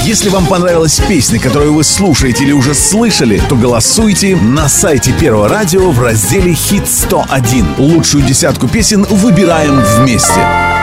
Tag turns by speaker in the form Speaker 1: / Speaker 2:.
Speaker 1: Если вам понравилась песня, которую вы слушаете или уже слышали, то голосуйте на сайте Первого радио в разделе «Хит 101». Лучшую десятку песен выбираем вместе.